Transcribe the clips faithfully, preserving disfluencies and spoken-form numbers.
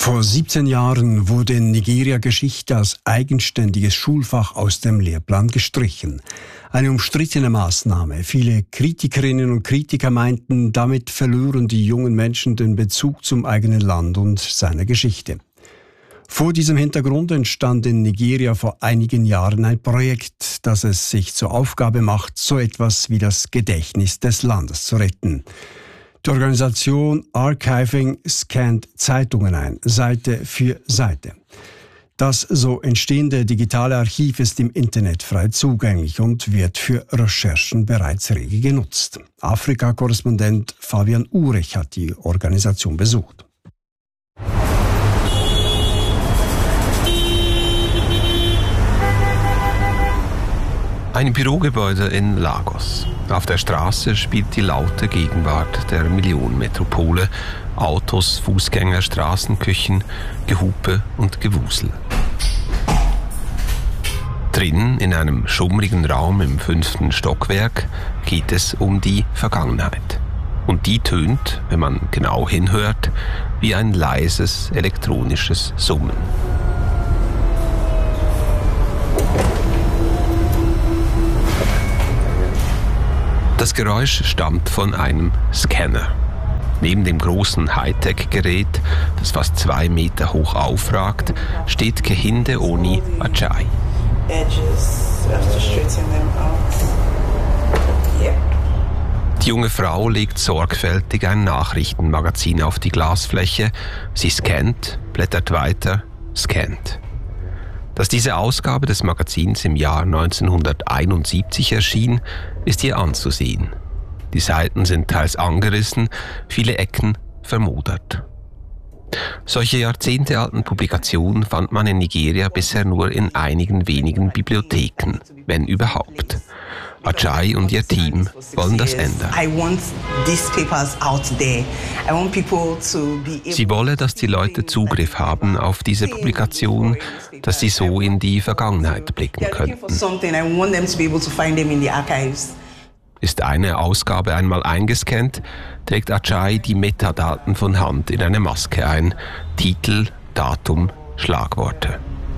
Vor siebzehn Jahren wurde in Nigeria Geschichte als eigenständiges Schulfach aus dem Lehrplan gestrichen. Eine umstrittene Maßnahme. Viele Kritikerinnen und Kritiker meinten, damit verlören die jungen Menschen den Bezug zum eigenen Land und seiner Geschichte. Vor diesem Hintergrund entstand in Nigeria vor einigen Jahren ein Projekt, das es sich zur Aufgabe macht, so etwas wie das Gedächtnis des Landes zu retten. Die Organisation Archiving scannt Zeitungen ein, Seite für Seite. Das so entstehende digitale Archiv ist im Internet frei zugänglich und wird für Recherchen bereits rege genutzt. Afrika-Korrespondent Fabian Urech hat die Organisation besucht. Ein Bürogebäude in Lagos. Auf der Straße spielt die laute Gegenwart der Millionenmetropole. Autos, Fußgänger, Straßenküchen, Gehupe und Gewusel. Drinnen, in einem schummrigen Raum im fünften Stockwerk, geht es um die Vergangenheit. Und die tönt, wenn man genau hinhört, wie ein leises elektronisches Summen. Das Geräusch stammt von einem Scanner. Neben dem großen Hightech-Gerät, das fast zwei Meter hoch aufragt, steht Kehinde Oni Ajayi. Die junge Frau legt sorgfältig ein Nachrichtenmagazin auf die Glasfläche. Sie scannt, blättert weiter, scannt. Dass diese Ausgabe des Magazins im Jahr neunzehnhunderteinundsiebzig erschien, ist hier anzusehen. Die Seiten sind teils angerissen, viele Ecken vermodert. Solche jahrzehntealten Publikationen fand man in Nigeria bisher nur in einigen wenigen Bibliotheken, wenn überhaupt. Ajayi und ihr Team wollen das ändern. Sie wolle, dass die Leute Zugriff haben auf diese Publikation, dass sie so in die Vergangenheit blicken könnten. Ist eine Ausgabe einmal eingescannt, trägt Ajayi die Metadaten von Hand in eine Maske ein. Titel, Datum, Schlagworte.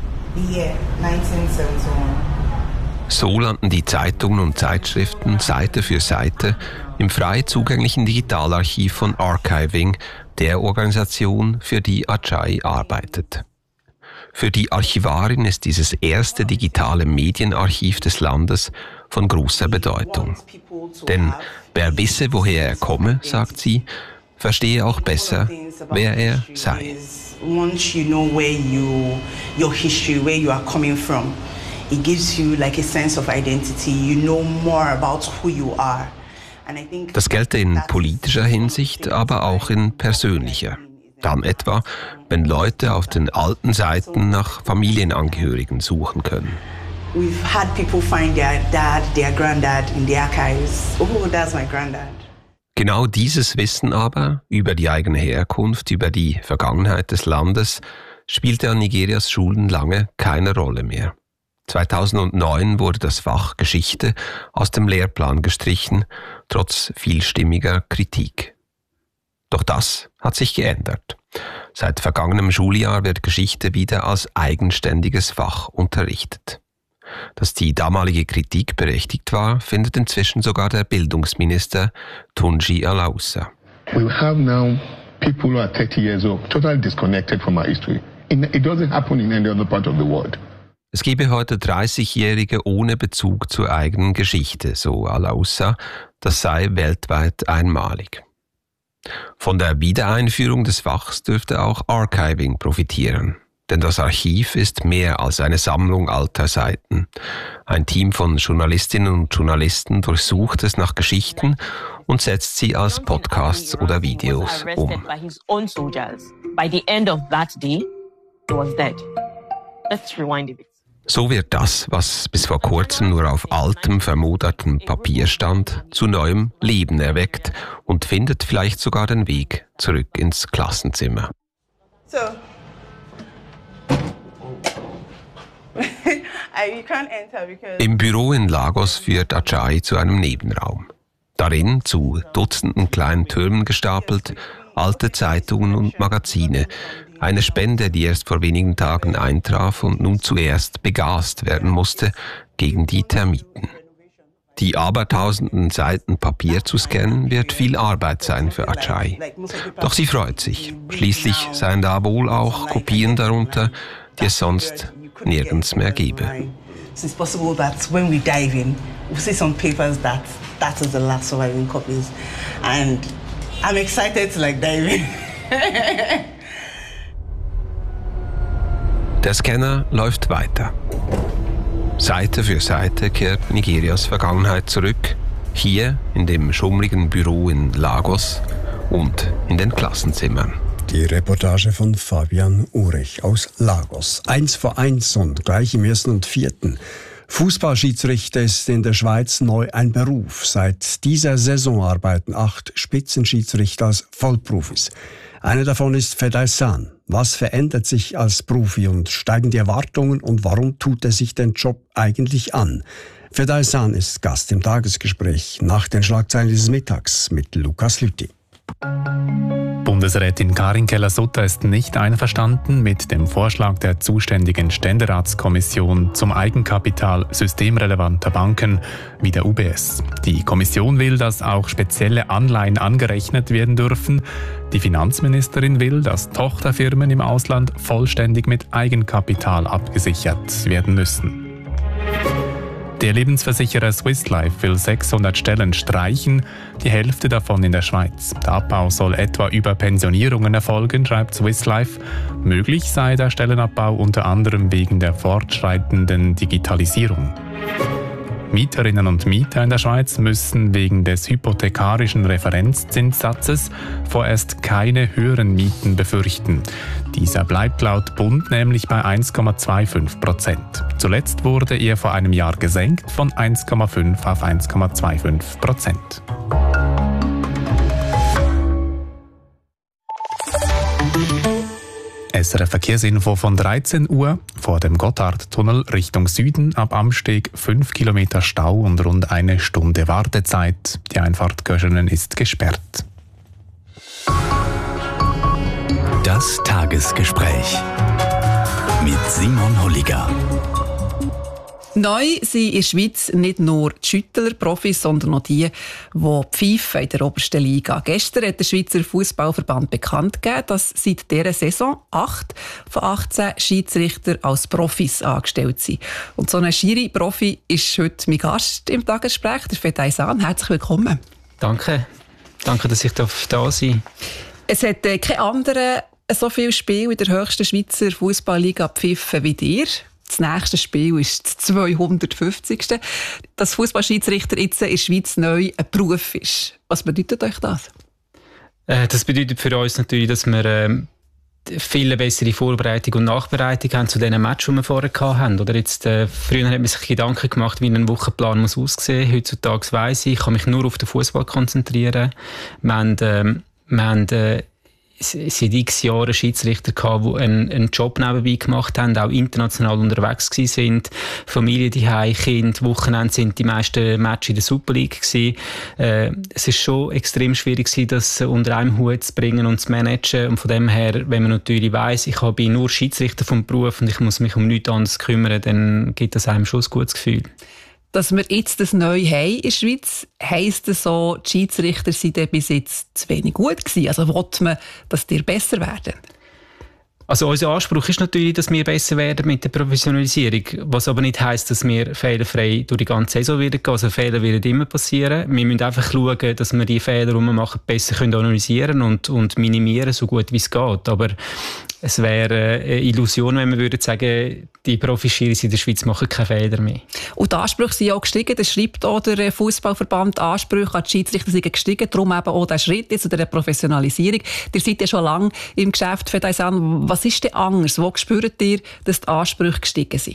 So landen die Zeitungen und Zeitschriften Seite für Seite im frei zugänglichen Digitalarchiv von Archiving, der Organisation, für die Ajayi arbeitet. Für die Archivarin ist dieses erste digitale Medienarchiv des Landes von großer Bedeutung. Denn wer wisse, woher er komme, sagt sie, verstehe auch besser, wer er sei. It gives you like a sense of identity. You know more about who you are. Das gelte in politischer Hinsicht, aber auch in persönlicher. Dann etwa, wenn Leute auf den alten Seiten nach Familienangehörigen suchen können. We've had people find their dad, their granddad in the archives. Oh, that's my granddad. Genau dieses Wissen aber über die eigene Herkunft, über die Vergangenheit des Landes, spielte an Nigerias Schulen lange keine Rolle mehr. zweitausendneun wurde das Fach Geschichte aus dem Lehrplan gestrichen, trotz vielstimmiger Kritik. Doch das hat sich geändert. Seit vergangenem Schuljahr wird Geschichte wieder als eigenständiges Fach unterrichtet. Dass die damalige Kritik berechtigt war, findet inzwischen sogar der Bildungsminister Tunji Alausa. We have now people who are thirty years old, totally disconnected from our history. It doesn't happen in any other part of the world. Es gebe heute dreißigjährige ohne Bezug zur eigenen Geschichte, so Alausa, das sei weltweit einmalig. Von der Wiedereinführung des Fachs dürfte auch Archiving profitieren, denn das Archiv ist mehr als eine Sammlung alter Seiten. Ein Team von Journalistinnen und Journalisten durchsucht es nach Geschichten und setzt sie als Podcasts oder Videos um. So wird das, was bis vor kurzem nur auf altem, vermodertem Papier stand, zu neuem Leben erweckt und findet vielleicht sogar den Weg zurück ins Klassenzimmer. So. Im Büro in Lagos führt Ajayi zu einem Nebenraum. Darin, zu Dutzenden kleinen Türmen gestapelt, alte Zeitungen und Magazine. Eine Spende, die erst vor wenigen Tagen eintraf und nun zuerst begast werden musste gegen die Termiten. Die abertausenden Seiten Papier zu scannen, wird viel Arbeit sein für Achai. Doch sie freut sich. Schließlich seien da wohl auch Kopien darunter, die es sonst nirgends mehr gäbe. It's possible that when we dive in, we'll see some papers that that is the last surviving copies, and I'm excited to like dive in. Der Scanner läuft weiter. Seite für Seite kehrt Nigerias Vergangenheit zurück, hier in dem schummrigen Büro in Lagos und in den Klassenzimmern. Die Reportage von Fabian Urech aus Lagos. Eins vor eins und gleich im ersten und vierten. Fußballschiedsrichter ist in der Schweiz neu ein Beruf. Seit dieser Saison arbeiten acht Spitzenschiedsrichter als Vollprofis. Einer davon ist Fedaysan. Was verändert sich als Profi und steigen die Erwartungen und warum tut er sich den Job eigentlich an? Fedaysan ist Gast im Tagesgespräch nach den Schlagzeilen dieses Mittags mit Lukas Lüthi. Bundesrätin Karin Keller-Sutter ist nicht einverstanden mit dem Vorschlag der zuständigen Ständeratskommission zum Eigenkapital systemrelevanter Banken wie der U B S. Die Kommission will, dass auch spezielle Anleihen angerechnet werden dürfen. Die Finanzministerin will, dass Tochterfirmen im Ausland vollständig mit Eigenkapital abgesichert werden müssen. Der Lebensversicherer Swiss Life will sechshundert Stellen streichen, die Hälfte davon in der Schweiz. Der Abbau soll etwa über Pensionierungen erfolgen, schreibt Swiss Life. Möglich sei der Stellenabbau unter anderem wegen der fortschreitenden Digitalisierung. Mieterinnen und Mieter in der Schweiz müssen wegen des hypothekarischen Referenzzinssatzes vorerst keine höheren Mieten befürchten. Dieser bleibt laut Bund nämlich bei eins Komma fünfundzwanzig Prozent. Zuletzt wurde er vor einem Jahr gesenkt von eins Komma fünf auf eins Komma fünfundzwanzig Prozent. S R F-Verkehrsinfo von dreizehn Uhr. Vor dem Gotthardtunnel Richtung Süden ab Amsteg fünf Kilometer Stau und rund eine Stunde Wartezeit. Die Einfahrt Göschenen ist gesperrt. Das Tagesgespräch mit Simon Holliger. Neu sind in der Schweiz nicht nur die Schüttler-Profis, sondern auch die, die pfeifen in der obersten Liga. Gestern hat der Schweizer Fußballverband bekannt gegeben, dass seit dieser Saison acht von achtzehn Schiedsrichter als Profis angestellt sind. Und so ein Schiri-Profi ist heute mein Gast im Tagesgespräch, der Fedaysan. Herzlich willkommen. Danke. Danke, dass ich da sein darf. Es hat äh, kein anderer so viel Spiel in der höchsten Schweizer Fußballliga gepfiffen wie dir. Das nächste Spiel ist das zweihundertfünfzigste Dass Fußballschiedsrichter jetzt in der Schweiz neu ein Beruf ist. Was bedeutet euch das? Äh, das bedeutet für uns natürlich, dass wir äh, viel bessere Vorbereitung und Nachbereitung haben zu den Matches, die wir vorher hatten. Oder jetzt, äh, früher hat man sich Gedanken gemacht, wie ein Wochenplan muss aussehen muss. Heutzutage weiss ich, ich kann mich nur auf den Fußball konzentrieren. Wir haben, äh, wir haben äh, seit x Jahren Schiedsrichter gehabt, die einen, einen Job nebenbei gemacht haben, auch international unterwegs waren, Familie daheim, Kinder, Wochenende sind die meisten Matches in der Super League gewesen. Äh, es ist schon extrem schwierig gewesen, das unter einem Hut zu bringen und zu managen. Und von dem her, wenn man natürlich weiss, ich bin nur Schiedsrichter vom Beruf und ich muss mich um nichts anderes kümmern, dann gibt das einem schon ein gutes Gefühl. Dass wir jetzt das neu haben in der Schweiz, heisst das so, die Schiedsrichter sind bis jetzt zu wenig gut gewesen. Also will man, dass die besser werden? Also unser Anspruch ist natürlich, dass wir besser werden mit der Professionalisierung, was aber nicht heisst, dass wir fehlerfrei durch die ganze Saison werden gehen. Also Fehler werden immer passieren. Wir müssen einfach schauen, dass wir die Fehler, die wir machen, besser analysieren und, und minimieren, so gut wie es geht. Aber es wäre eine Illusion, wenn wir würden sagen, die Profischiris in der Schweiz machen keine Fehler mehr. Und die Ansprüche sind auch gestiegen. Das schreibt auch der Fußballverband. Ansprüche an die Schiedsrichter sind gestiegen. Darum eben auch der Schritt zu der Professionalisierung. Ihr seid ja schon lange im Geschäft. Fedaysan, was ist denn anders? Wo spürt ihr, dass die Ansprüche gestiegen sind?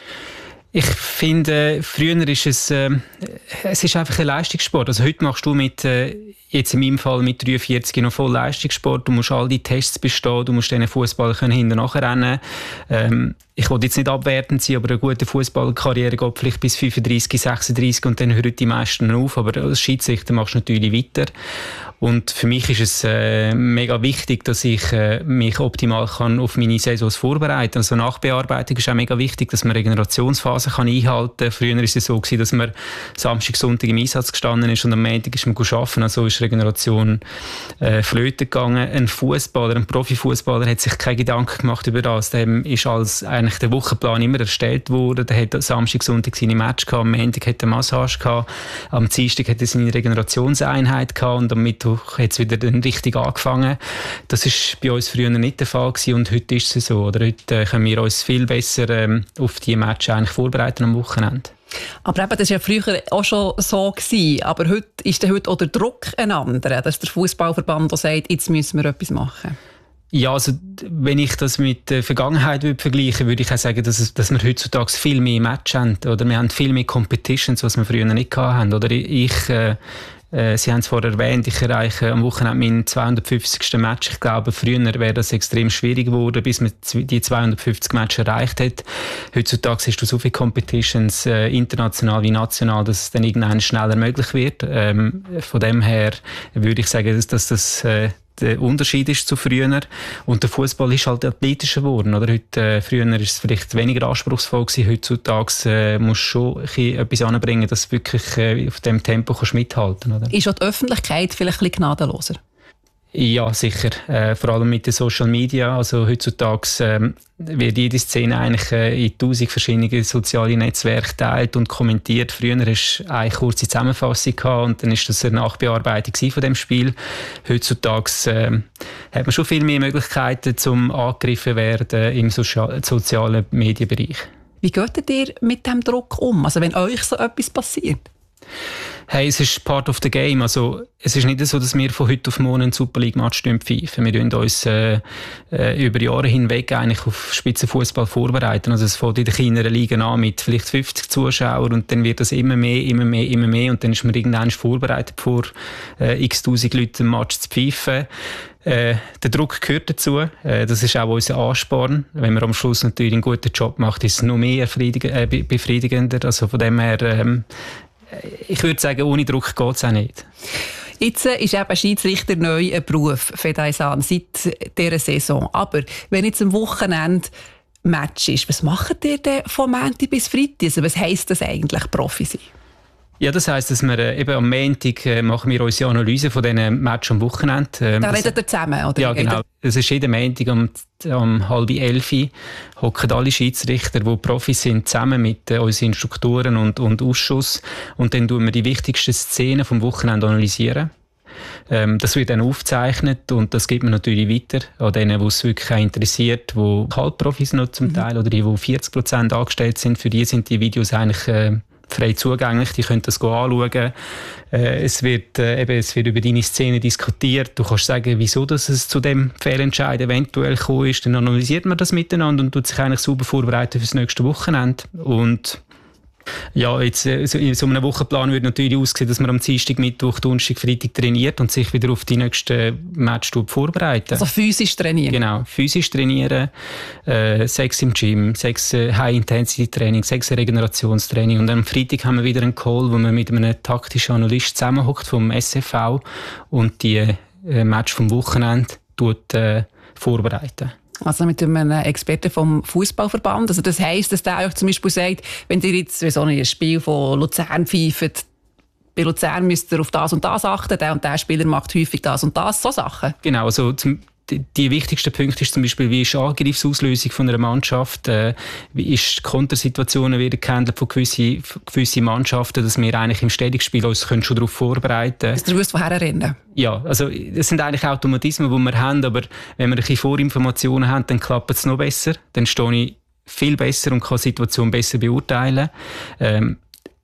Ich finde, früher ist es, äh, es ist einfach ein Leistungssport. Also heute machst du mit, äh, jetzt in meinem Fall mit dreiundvierzig noch voll Leistungssport. Du musst all die Tests bestehen, du musst diesen Fußball hinten nachher rennen. Ähm, ich will jetzt nicht abwertend sein, aber eine gute Fußballkarriere geht vielleicht bis fünfunddreissig, sechsunddreissig und dann hören die meisten auf. Aber als Schiedsrichter machst du natürlich weiter. Und für mich ist es äh, mega wichtig, dass ich äh, mich optimal kann auf meine Saisons vorbereiten kann. Also Nachbearbeitung ist auch mega wichtig, dass man Regenerationsphase kann einhalten kann. Früher war es so gewesen, dass man Samstag, Sonntag im Einsatz gestanden ist und am Montag ist man arbeiten. Also ist Regeneration äh, flöten gegangen. Ein Fußballer, ein Profifußballer hat sich keine Gedanken gemacht über das. Dem ist als eigentlich der Wochenplan immer erstellt worden. Der hat Samstag, Sonntag seine Match gehabt, am Montag hat er Massage gehabt, am Dienstag hat er seine Regenerationseinheit gehabt und am Mittwoch hat es wieder dann richtig angefangen. Das war bei uns früher nicht der Fall gewesen und heute ist es so. Oder heute können wir uns viel besser ähm, auf die Match eigentlich vorbereiten am Wochenende. Aber eben, das war ja früher auch schon so gewesen. Aber heute ist der heute auch der Druck ein anderer, dass der Fußballverband auch sagt, jetzt müssen wir etwas machen. Ja, also wenn ich das mit der Vergangenheit würde vergleichen, würde ich auch sagen, dass, es, dass wir heutzutage viel mehr Match haben. Oder wir haben viel mehr Competitions, was wir früher nicht hatten. Oder ich... Äh, Sie haben es vorher erwähnt, ich erreiche am Wochenende meinen zweihundertfünfzigsten Match. Ich glaube, früher wäre das extrem schwierig geworden, bis man die zweihundertfünfzig Matches erreicht hat. Heutzutage hast du so viele Competitions, äh, international wie national, dass es dann irgendwann schneller möglich wird. Ähm, von dem her würde ich sagen, dass, dass das äh, der Unterschied ist zu früher. Und der Fußball ist halt athletischer geworden. Oder? Heute, äh, früher war es vielleicht weniger anspruchsvoll gewesen. Heutzutage äh, musst du schon etwas anbringen, dass du wirklich äh, auf dem Tempo kannst mithalten kannst. Ist auch die Öffentlichkeit vielleicht ein bisschen gnadenloser? Ja, sicher. Äh, vor allem mit den Social Media. Also heutzutage ähm, wird jede Szene eigentlich äh, in tausend verschiedene soziale Netzwerke geteilt und kommentiert. Früher hast du eine kurze Zusammenfassung gehabt und dann ist das eine Nachbearbeitung von dem Spiel. Heutzutage äh, hat man schon viel mehr Möglichkeiten, zum angegriffen werden im sozial- sozialen Medienbereich. Wie geht ihr mit diesem Druck um? Also wenn euch so etwas passiert? Hey, es ist part of the game. Also, es ist nicht so, dass wir von heute auf morgen einen Super League-Match pfeifen. Wir tun uns äh, äh, über Jahre hinweg eigentlich auf Spitzenfußball vorbereiten. Also, es fängt in den kleineren Ligen an mit vielleicht fünfzig Zuschauern und dann wird das immer mehr, immer mehr, immer mehr und dann ist man irgendwann vorbereitet, vor äh, x tausend Leuten einen Match zu pfeifen. Äh, der Druck gehört dazu. Äh, das ist auch unser Ansporn. Wenn man am Schluss natürlich einen guten Job macht, ist es noch mehr äh, befriedigender. Also von dem her, ähm, ich würde sagen, ohne Druck geht es auch nicht. Jetzt ist eben Schiedsrichter neu ein Beruf, Fedaisan, seit dieser Saison. Aber wenn jetzt am Wochenende Match ist, was macht ihr denn von Montag bis Freitag? Also was heisst das eigentlich, Profi sein? Ja, das heisst, dass wir äh, eben am Montag äh, machen wir unsere Analyse von diesen Match am Wochenende. Ähm, da redet ihr zusammen, oder? Ja, genau. Es ist jeden Montag um, um halb elf hocken alle Schiedsrichter, die Profis sind, zusammen mit äh, unseren Instruktoren und, und Ausschuss. Und dann tun wir die wichtigsten Szenen vom Wochenende analysieren. Ähm, das wird dann aufgezeichnet und das gibt man natürlich weiter an denen, die es wirklich auch interessiert, die Halbprofis noch zum Teil oder die, die vierzig Prozent angestellt sind. Für die sind die Videos eigentlich äh, frei zugänglich, die können das anschauen. Äh, es, wird, äh, eben, es wird über deine Szene diskutiert. Du kannst sagen, wieso dass es zu dem Fehlentscheid eventuell gekommen ist. Dann analysiert man das miteinander und tut sich eigentlich sauber vorbereiten für das nächste Wochenende. Und ja, jetzt, so in so einem Wochenplan würde natürlich aussehen, dass man am Dienstag, Mittwoch, Donnerstag, Freitag trainiert und sich wieder auf die nächsten Match vorbereitet. Also physisch trainieren? Genau, physisch trainieren, äh, sechs im Gym, sechs äh, High-Intensity-Training, sechs Regenerationstraining und am Freitag haben wir wieder einen Call, wo man mit einem taktischen Analyst zusammenhockt vom S F V und die äh, Match vom Wochenende tut, äh, vorbereiten. Also mit einem Experten vom Fußballverband. Also das heisst, dass der euch zum Beispiel sagt, wenn ihr jetzt so ein Spiel von Luzern pfeift, bei Luzern müsst ihr auf das und das achten, der und der Spieler macht häufig das und das, so Sachen. Genau, also zum Die, die wichtigsten Punkte ist zum Beispiel, wie ist die Angriffsauslösung von einer Mannschaft, äh, wie ist die Kontersituationen wieder gehandelt von gewissen, gewissen Mannschaften, dass wir eigentlich im Stellungsspiel uns können schon darauf vorbereiten können. Dass ihr wisst, woher rennen? Ja, also das sind eigentlich Automatismen, die wir haben, aber wenn wir ein bisschen Vorinformationen haben, dann klappt es noch besser, dann stehe ich viel besser und kann die Situation besser beurteilen. Ähm,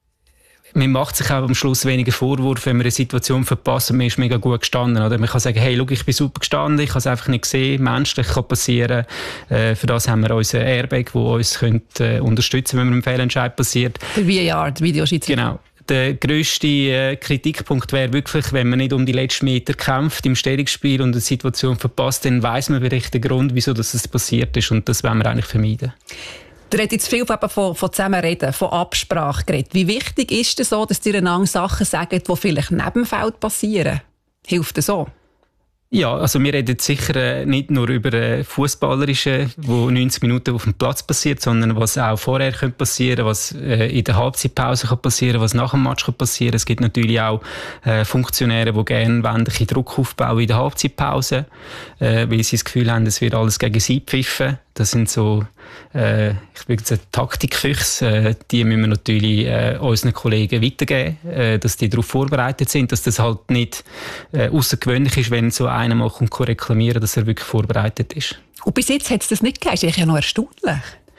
Man macht sich auch am Schluss weniger Vorwurf, wenn man eine Situation verpasst und man ist mega gut gestanden. Oder man kann sagen, hey, schau, ich bin super gestanden, ich habe es einfach nicht gesehen, menschlich kann passieren. Äh, für das haben wir unseren Airbag, der uns könnte, äh, unterstützen könnte, wenn mir ein Fehlentscheid passiert. Der V A R, der Videoschiedsrichter. Genau. der grösste äh, Kritikpunkt wäre wirklich, wenn man nicht um die letzten Meter kämpft im Stellungsspiel und eine Situation verpasst, dann weiss man vielleicht den Grund, wieso das passiert ist, und das wollen wir eigentlich vermeiden. Du redest jetzt viel von, von Zusammenreden, von Absprache geredet. Wie wichtig ist es so, dass ihr einander Sachen sagt, die vielleicht neben dem Feld passieren? Hilft das so? Ja, also wir reden sicher äh, nicht nur über äh, Fußballerische, wo neunzig Minuten auf dem Platz passiert, sondern was auch vorher könnte passieren, was äh, in der Halbzeitpause kann passieren, was nach dem Match kann passieren. Es gibt natürlich auch äh, Funktionäre, die gerne ein bisschen Druck aufbauen in der Halbzeitpause, äh, weil sie das Gefühl haben, es wird alles gegen sie pfiffen. Das sind so, äh, ich würde sagen, Taktikfüchse, äh, die müssen wir natürlich äh, unseren Kollegen weitergeben, äh, dass die darauf vorbereitet sind, dass das halt nicht äh, außergewöhnlich ist, wenn so einer mal reklamieren kann, dass er wirklich vorbereitet ist. Und bis jetzt hat es das nicht gegeben, das ist ja noch erstaunlich.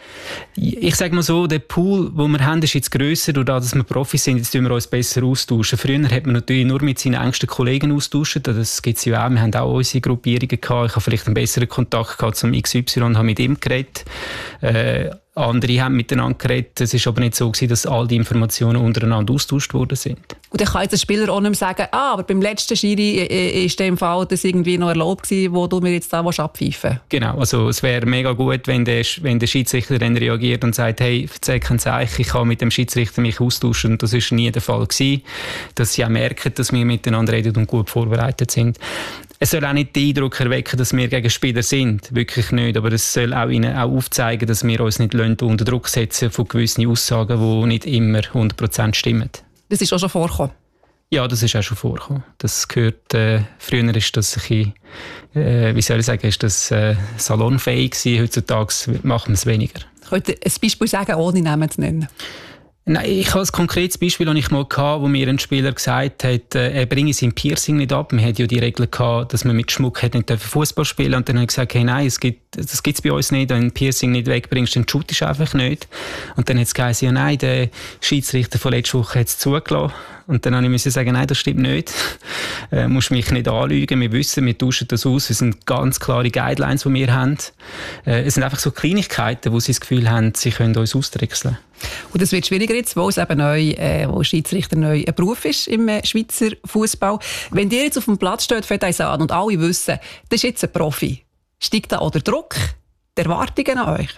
Ich sage mal so, der Pool, den wir haben, ist jetzt grösser, dadurch, dass wir Profis sind, jetzt tun wir uns besser austauschen. Früher hat man natürlich nur mit seinen engsten Kollegen austauscht, das gibt es ja auch, wir haben auch unsere Gruppierungen gehabt, ich habe vielleicht einen besseren Kontakt gehabt zum X Y und habe mit ihm geredet. Äh, Andere haben miteinander geredet. Es war aber nicht so gewesen, dass all die Informationen untereinander austauscht worden sind. Und dann kann jetzt der Spieler auch nicht mehr sagen, ah, aber beim letzten Schiri äh, ist dem Fall das irgendwie noch erlaubt gewesen, wo du mir jetzt da abpfeifen willst. Genau, also es wäre mega gut, wenn der, wenn der Schiedsrichter dann reagiert und sagt, hey, erzähl kein Zeichen, ich kann mit dem Schiedsrichter mich austauschen. Und das war nie der Fall gewesen, dass sie auch merken, dass wir miteinander reden und gut vorbereitet sind. Es soll auch nicht den Eindruck erwecken, dass wir gegen Spieler sind. Wirklich nicht. Aber es soll auch ihnen auch aufzeigen, dass wir uns nicht unter Druck setzen von gewissen Aussagen, die nicht immer hundert Prozent stimmen. Das ist auch schon vorgekommen? Ja, das ist auch schon vorgekommen. Das gehört, äh, früher ist das ein bisschen, äh, wie soll ich sagen, ist das äh, salonfähig gewesen. Heutzutage machen wir es weniger. Könnt ihr ein Beispiel sagen, ohne Namen zu nennen? Nein, ich habe ein konkretes Beispiel, das ich mal hatte, wo mir ein Spieler gesagt hat, äh, er bringe sein Piercing nicht ab. Man hat ja die Regel gehabt, dass man mit Schmuck nicht Fußball spielen darf. Und dann habe ich gesagt, hey, nein, es gibt, das gibt es bei uns nicht. Wenn du ein Piercing nicht wegbringst, dann shootest du einfach nicht. Und dann hat es geheißen, ja nein, der Schiedsrichter von letzter Woche hat es zugelassen. Und dann musste ich sagen, nein, das stimmt nicht. äh, musst mich nicht anlügen. Wir wissen, wir tauschen das aus. Es sind ganz klare Guidelines, die wir haben. Äh, es sind einfach so Kleinigkeiten, wo sie das Gefühl haben, sie können uns ausdrechseln. Und das wird schwieriger jetzt, wo es eben neu, äh, wo Schiedsrichter neu ein Beruf ist im äh, Schweizer Fußball. Wenn ihr jetzt auf dem Platz steht, fängt eins an und alle wissen, das ist jetzt ein Profi, steigt da auch der Druck, die Erwartungen an euch?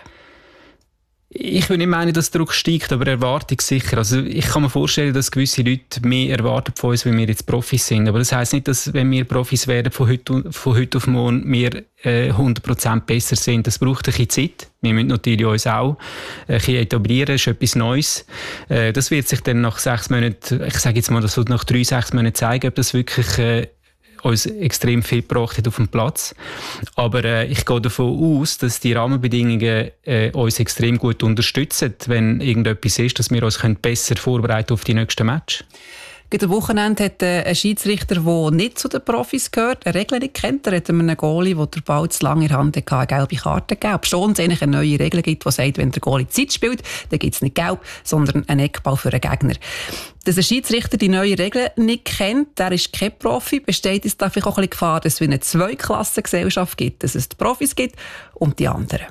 Ich würde nicht meinen, dass der Druck steigt, aber Erwartung sicher. Also ich kann mir vorstellen, dass gewisse Leute mehr erwarten von uns, wenn wir jetzt Profis sind. Aber das heisst nicht, dass wenn wir Profis werden, von heute, von heute auf morgen wir äh, hundert Prozent besser sind. Das braucht ein bisschen Zeit. Wir müssen natürlich uns auch ein bisschen etablieren, das ist etwas Neues. Äh, das wird sich dann nach sechs Monaten, ich sage jetzt mal, das wird nach drei, sechs Monaten zeigen, ob das wirklich äh, uns extrem viel gebracht hat auf dem Platz. Aber äh, ich gehe davon aus, dass die Rahmenbedingungen äh, uns extrem gut unterstützen, wenn irgendetwas ist, dass wir uns können besser vorbereiten auf die nächsten Match. Am Wochenende hat äh, ein Schiedsrichter, der nicht zu den Profis gehört, eine Regel nicht kennt. Er hat einem Goalie, der den Ball zu lange in der Hand hatte, eine gelbe Karte gegeben. Ob schon es eigentlich eine neue Regel gibt, die sagt, wenn der Goalie Zeit spielt, dann gibt es nicht gelb, sondern einen Eckball für einen Gegner. Dass ein Schiedsrichter die neue Regel nicht kennt, der ist kein Profi, besteht es da vielleicht auch ein bisschen Gefahr, dass es eine Zweiklassengesellschaft gibt, dass es die Profis gibt und die anderen.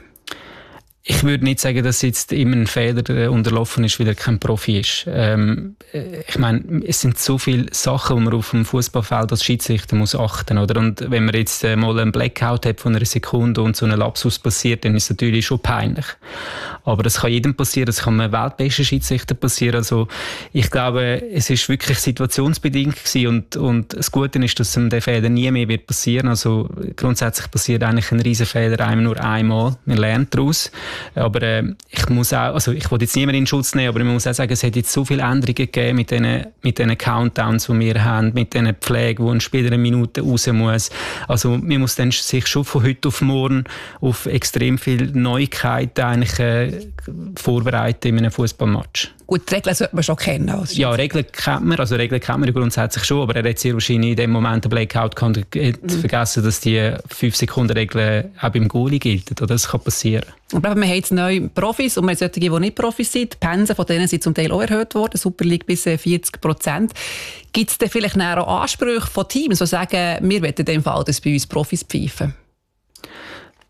Ich würde nicht sagen, dass jetzt immer ein Fehler unterlaufen ist, weil er kein Profi ist. Ähm, ich meine, es sind so viele Sachen, die man auf dem Fußballfeld als Schiedsrichter muss achten, oder? Und wenn man jetzt äh, mal einen Blackout hat von einer Sekunde und so ein Lapsus passiert, dann ist es natürlich schon peinlich. Aber das kann jedem passieren, das kann einem weltbesten Schiedsrichter passieren. Also ich glaube, es ist wirklich situationsbedingt gewesen und, und das Gute ist, dass der Fehler nie mehr wird passieren. Also grundsätzlich passiert eigentlich ein Riesenfehler einem nur einmal. Man lernt daraus. Aber äh, ich muss auch, also ich will jetzt niemanden in Schutz nehmen, aber ich muss auch sagen, es hat jetzt so viele Änderungen gegeben mit diesen mit diesen Countdowns, die wir haben, mit diesen Pflegen, wo ein Spieler eine Minute raus muss. Also man muss dann sich schon von heute auf morgen auf extrem viele Neuigkeiten eigentlich äh, vorbereiten in einem Fußballmatch. Gut, die Regeln sollte man schon kennen. Also ja, Regeln kennt man, also Regeln kennt man grundsätzlich schon, aber er hat sehr wahrscheinlich in dem Moment einen Blackout gehabt und mhm. vergessen, dass die fünf Sekunden Regel auch beim Goalie gilt. Oder das kann passieren. Aber wir haben jetzt neue Profis und wir haben solche, die nicht Profis sind. Die Pensen von denen sind zum Teil auch erhöht worden, Super League bis vierzig Prozent. Gibt es denn vielleicht auch Ansprüche von Teams, die sagen, wir wollen in dem Fall, dass bei uns Profis pfeifen?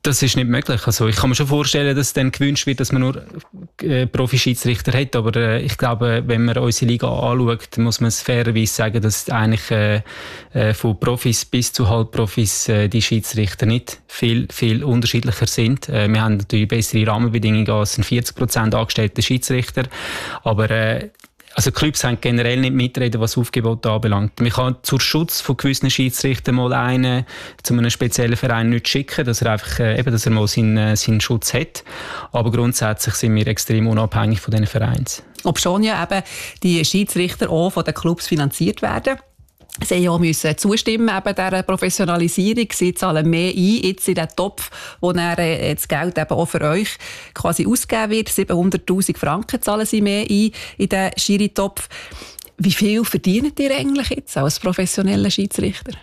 Das ist nicht möglich. Also ich kann mir schon vorstellen, dass dann gewünscht wird, dass man nur äh, Profi-Schiedsrichter hat, aber äh, ich glaube, wenn man unsere Liga anschaut, muss man es fairerweise sagen, dass eigentlich äh, äh, von Profis bis zu Halbprofis äh, die Schiedsrichter nicht viel, viel unterschiedlicher sind. Äh, wir haben natürlich bessere Rahmenbedingungen als ein vierzig Prozent angestellter Schiedsrichter, aber äh, also Clubs haben generell nicht mitreden, was Aufgebot anbelangt. Man kann zur Schutz von gewissen Schiedsrichtern mal einen zu einem speziellen Verein nicht schicken, dass er einfach äh, eben, dass er mal seinen, seinen Schutz hat. Aber grundsätzlich sind wir extrem unabhängig von diesen Vereinen. Ob schon ja eben die Schiedsrichter auch von den Clubs finanziert werden. Sie müssen zustimmen eben dieser Professionalisierung. Sie zahlen mehr ein, jetzt in den Topf, wo dann das Geld eben auch für euch quasi ausgegeben wird. siebenhunderttausend Franken zahlen Sie mehr ein in den Schiri-Topf. Wie viel verdient ihr eigentlich jetzt als professioneller Schiedsrichter?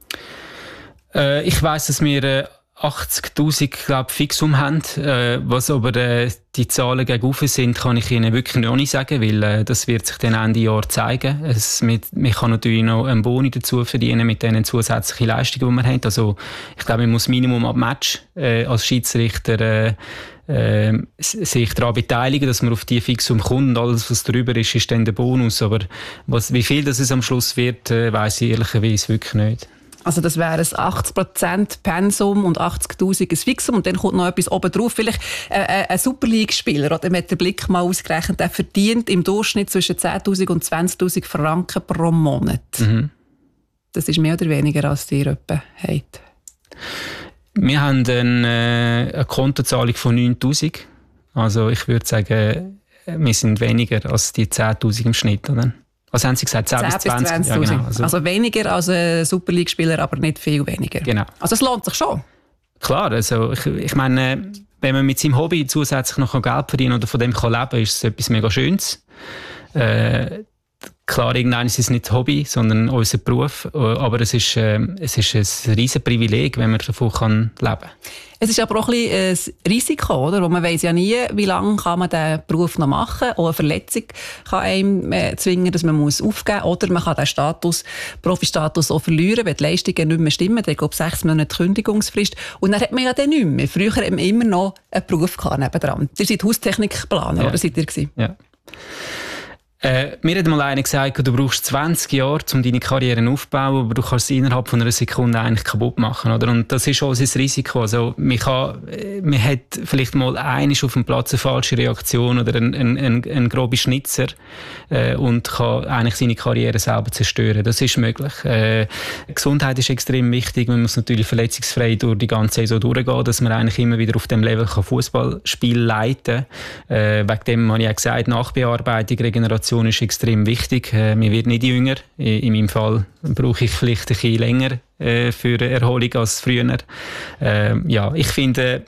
Äh, ich weiss, dass wir äh, achtzigtausend glaub, Fixum haben. Äh, was aber äh, die Zahlen gegenüber sind, kann ich Ihnen wirklich noch nicht sagen, weil äh, das wird sich dann Ende Jahr zeigen. Es, mit, man kann natürlich noch einen Boni dazu verdienen mit den zusätzlichen Leistungen, die man hat. Also ich glaube, man muss Minimum ab Match äh, als Schiedsrichter äh, äh, sich daran beteiligen, dass man auf die Fixum kommt, und alles, was darüber ist, ist dann der Bonus. Aber was, wie viel das es am Schluss wird, äh, weiss ich ehrlicherweise wirklich nicht. Also das wäre ein achtzig Prozent Pensum und achtzigtausend ein Fixum und dann kommt noch etwas oben drauf. Vielleicht äh, ein Super League-Spieler, oder mit der Blick mal ausgerechnet, der verdient im Durchschnitt zwischen zehntausend und zwanzigtausend Franken pro Monat. Mhm. Das ist mehr oder weniger, als ihr etwa habt. Wir haben eine, eine Kontozahlung von neuntausend. Also ich würde sagen, wir sind weniger als die zehntausend im Schnitt, oder? Was haben Sie gesagt? zehn bis zwanzig? Ja, genau. also, also weniger als ein Super League-Spieler, aber nicht viel weniger. Genau. Also es lohnt sich schon. Klar, also ich, ich meine, wenn man mit seinem Hobby zusätzlich noch Geld verdienen oder von dem kann leben, ist es etwas mega Schönes. Äh, klar, irgendwann ist es nicht Hobby, sondern unser Beruf, aber es ist, äh, es ist ein riesen Privileg, wenn man davon kann leben kann. Es ist aber auch ein bisschen ein Risiko, oder? Man weiss ja nie, wie lange kann man diesen Beruf noch machen. Auch eine Verletzung kann einem äh, zwingen, dass man muss aufgeben muss. Oder man kann den Status, Profi-Status auch verlieren, wenn die Leistungen nicht mehr stimmen. Dann glaube ich sechs Monate Kündigungsfrist. Und dann hat man ja den nicht mehr. Früher hat man immer noch einen Beruf gehabt nebendran. Ihr seid Haustechnikplaner, ja. Oder seid ihr gewesen? Ja. Äh, mir hat mal einer gesagt, du brauchst zwanzig Jahre, um deine Karriere aufzubauen, aber du kannst sie innerhalb von einer Sekunde eigentlich kaputt machen, oder? Und das ist auch unser Risiko. Also, man kann, man hat vielleicht mal einmal auf dem Platz eine falsche Reaktion oder einen, einen, einen groben Schnitzer, äh, und kann eigentlich seine Karriere selber zerstören. Das ist möglich. Äh, Gesundheit ist extrem wichtig. Man muss natürlich verletzungsfrei durch die ganze Saison durchgehen, dass man eigentlich immer wieder auf dem Level Fußballspiel leiten kann. Äh, wegen dem habe ich auch gesagt, Nachbearbeitung, Regeneration ist extrem wichtig. Äh, man wird nicht jünger. In meinem Fall brauche ich vielleicht ein bisschen länger äh, für Erholung als früher. Äh, ja, ich finde,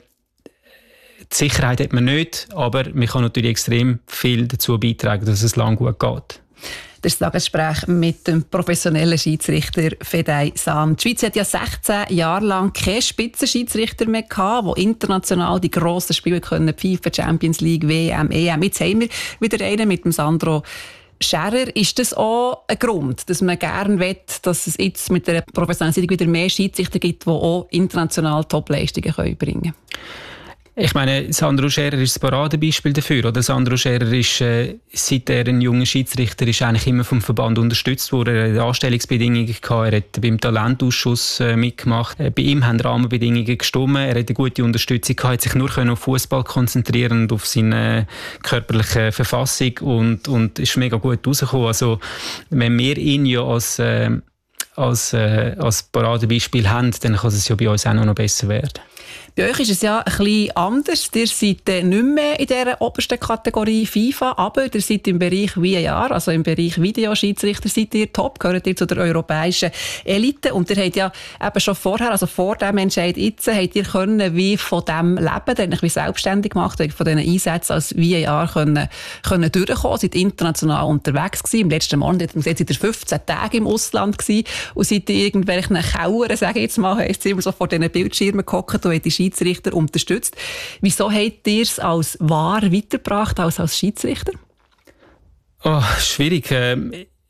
die Sicherheit hat man nicht, aber man kann natürlich extrem viel dazu beitragen, dass es lang gut geht. Das Tagesgespräch mit dem professionellen Schiedsrichter Fedai Sam. Die Schweiz hat ja sechzehn Jahre lang keinen Spitzenschiedsrichter mehr gehabt, die international die grossen Spiele können, FIFA, Champions League, W M, E M. Jetzt haben wir wieder einen mit dem Sandro Scherer. Ist das auch ein Grund, dass man gerne will, dass es jetzt mit der Professionalisierung wieder mehr Schiedsrichter gibt, die auch international Top-Leistungen bringen können? Ich meine, Sandro Scherer ist ein Paradebeispiel dafür. Oder? Sandro Scherer ist, äh, seit er ein junger Schiedsrichter ist, eigentlich immer vom Verband unterstützt worden. Er hat Anstellungsbedingungen gehabt, er hat beim Talentausschuss äh, mitgemacht. Äh, bei ihm haben Rahmenbedingungen gestimmt. Er hat eine gute Unterstützung gehabt, hat sich nur auf Fußball konzentrieren und auf seine körperliche Verfassung und, und ist mega gut rausgekommen. Also, wenn wir ihn ja als, äh, als, äh, als Paradebeispiel haben, dann kann es ja bei uns auch noch besser werden. Bei euch ist es ja ein bisschen anders. Ihr seid nicht mehr in dieser obersten Kategorie FIFA, aber ihr seid im Bereich V A R, also im Bereich Videoschiedsrichter, seid ihr top, gehört ihr zu der europäischen Elite. Und ihr habt ja eben schon vorher, also vor dem Entscheid jetzt, habt ihr können wie von dem leben, ihr habt euch wie selbstständig gemacht, von diesen Einsätzen als V A R können, können durchkommen, seid international unterwegs gewesen. Im letzten Monat seid ihr fünfzehn Tage im Ausland gewesen und seid in irgendwelchen Kauern, sage ich jetzt mal, heisst es immer so vor diesen Bildschirmen gehockt und habt die Schiedsrichter unterstützt. Wieso habt ihr es als V A R weitergebracht als als Schiedsrichter? Oh, schwierig.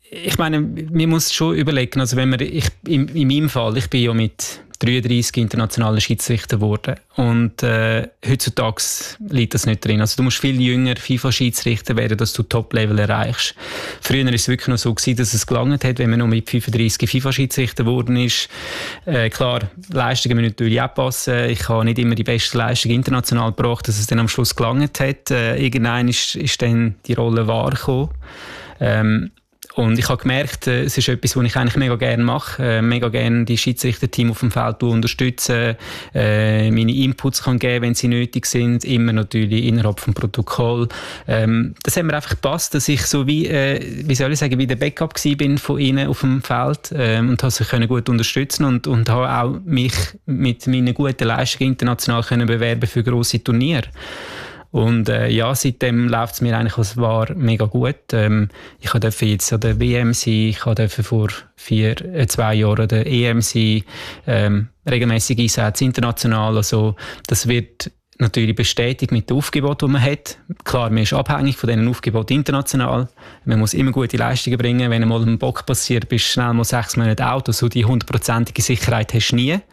ich meine, man muss schon überlegen, also wenn man, ich, in, in meinem Fall, ich bin ja mit dreiunddreissig internationaler Schiedsrichter geworden und äh, heutzutage liegt das nicht drin. Also du musst viel jünger FIFA-Schiedsrichter werden, dass du Top-Level erreichst. Früher war es wirklich noch so gewesen, dass es gelangt hat, wenn man noch mit fünfunddreissig FIFA-Schiedsrichter geworden ist. Äh, klar, Leistungen müssen natürlich auch passen. Ich habe nicht immer die beste Leistung international gebracht, dass es dann am Schluss gelangt hat. Äh, irgendwann ist, ist dann die Rolle wahr gekommen. Ähm, Und ich habe gemerkt, es ist etwas, was ich eigentlich mega gerne mache. Äh, mega gerne die Schiedsrichterteam auf dem Feld unterstützen, äh, meine Inputs kann geben, wenn sie nötig sind, immer natürlich innerhalb vom Protokoll. Ähm, das hat mir einfach gepasst, dass ich so wie, äh, wie soll ich sagen, wie der Backup gewesen bin von ihnen auf dem Feld äh, und habe sie können gut unterstützen und, und habe auch mich mit meinen guten Leistungen international können bewerben für grosse Turniere. Und äh, ja, seitdem läuft es mir eigentlich als war mega gut. Ähm, ich durfte jetzt an der W M sein, ich durfte vor vier, äh, zwei Jahren an der E M sein, ähm, regelmäßig Einsätze international. Also das wird natürlich bestätigt mit dem Aufgebot, das man hat. Klar, man ist abhängig von diesen Aufgeboten international. Man muss immer gute Leistungen bringen. Wenn einmal ein Bock passiert, bist du schnell mal sechs Monate out. Also die hundertprozentige Sicherheit hast du nie.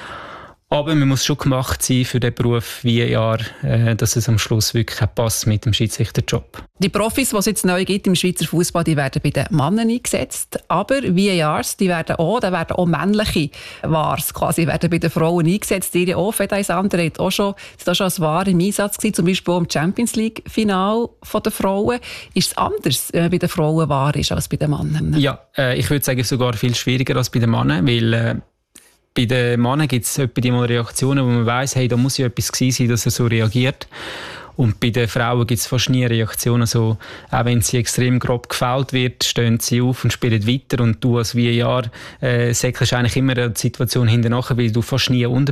Aber man muss schon gemacht sein für den Beruf V A R, äh, dass es am Schluss wirklich auch passt mit dem Schiedsrichterjob. Die Profis, die es jetzt neu gibt im Schweizer Fußball, die werden bei den Männern eingesetzt. Aber V A Rs, die werden auch, da werden auch männliche V A Rs quasi werden bei den Frauen eingesetzt. Ihre auch, Fedais andere hat auch schon, ist auch schon als V A R im Einsatz gewesen, zum Beispiel auch im Champions League Final der Frauen. Ist es anders, wenn man bei den Frauen V A R ist als bei den Männern? Ja, äh, ich würde sagen sogar viel schwieriger als bei den Männern, weil äh, bei den Männern gibt es etwa die mal Reaktionen, wo man weiss, hey, da muss ja etwas gewesen sein, dass er so reagiert. Und bei den Frauen gibt es fast nie Reaktionen. So, auch wenn sie extrem grob gefoult wird, stehen sie auf und spielen weiter. Und du als V A R äh, säckelst eigentlich immer die Situation hinterher, weil du fast nie unter,